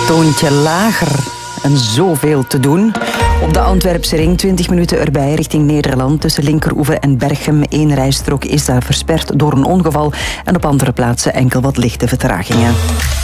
toontje lager en zoveel te doen. Op de Antwerpse ring 20 minuten erbij richting Nederland. Tussen Linkeroever en Berchem. 1 rijstrook is daar versperd door een ongeval. En op andere plaatsen enkel wat lichte vertragingen.